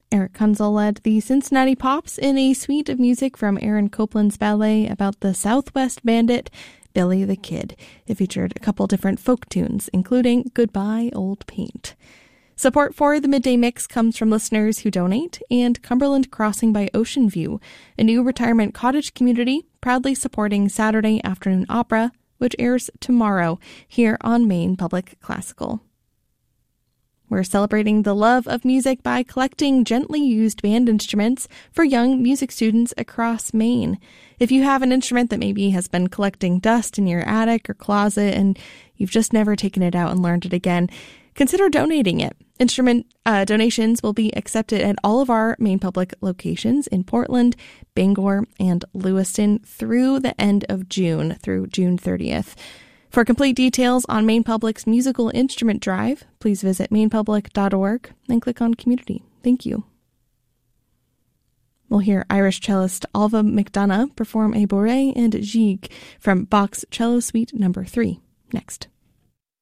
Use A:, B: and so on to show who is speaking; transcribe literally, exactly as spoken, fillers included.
A: Eric Kunzel led the Cincinnati Pops in a suite of music from Aaron Copland's ballet about the Southwest bandit, Billy the Kid. It featured a couple different folk tunes, including Goodbye Old Paint. Support for the Midday Mix comes from listeners who donate, and Cumberland Crossing by Ocean View, a new retirement cottage community proudly supporting Saturday Afternoon Opera, which airs tomorrow here on Maine Public Classical. We're celebrating the love of music by collecting gently used band instruments for young music students across Maine. If you have an instrument that maybe has been collecting dust in your attic or closet and you've just never taken it out and learned it again, consider donating it. Instrument uh, donations will be accepted at all of our Maine Public locations in Portland, Bangor, and Lewiston through the end of June, through June thirtieth. For complete details on Maine Public's musical instrument drive, please visit maine public dot org and click on Community. Thank you. We'll hear Irish cellist Alva McDonough perform a bourrée and gigue from Bach's Cello Suite Number three next.